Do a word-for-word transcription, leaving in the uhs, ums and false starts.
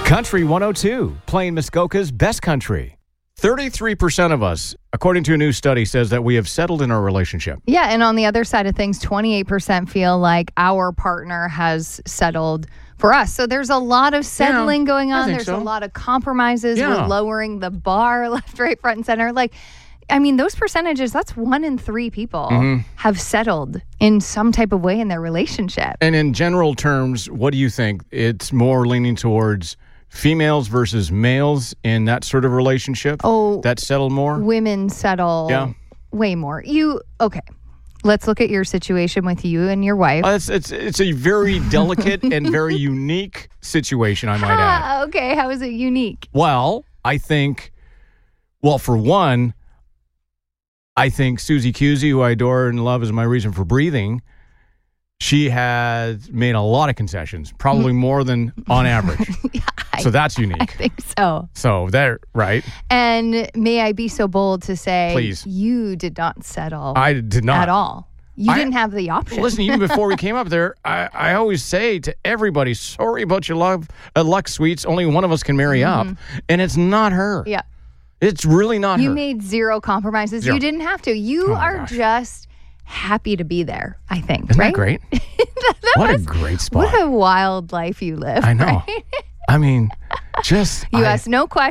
Country one oh two, playing Muskoka's best country. thirty-three percent of us, according to a new study, says that we have settled in our relationship. Yeah, and on the other side of things, twenty-eight percent feel like our partner has settled for us. So there's a lot of settling Yeah, going I on. think There's so. a lot of compromises. Yeah. We're lowering the bar left, right, front, and center. Like, I mean, those percentages, that's one in three people Mm-hmm. have settled in some type of way in their relationship. And in general terms, what do you think? It's more leaning towards females versus males in that sort of relationship? Oh, that settle more? Women settle Yeah. way more. You, okay. Let's look at your situation with you and your wife. Uh, it's, it's, it's a very delicate and very unique situation, I might add. Ah, okay. How is it unique? Well, I think, well, for one, I think Susie Cusey, who I adore and love as my reason for breathing, she has made a lot of concessions, probably more than on average. Yeah, I, So that's I unique. think so. So there, right? And may I be so bold to say, Please. you did not settle I did not. at all. You I- didn't have the option. Listen, even before we came up there, I, I always say to everybody, sorry about your love, uh, luck sweets. Only one of us can marry up. And it's not her. Yeah. It's really not You her. made zero compromises. Zero. You didn't have to. You Oh my are gosh. just happy to be there, I think. Isn't right? that great? That What a was- great spot. What a wild life you live. I know. right? I mean, just You I- asked no questions.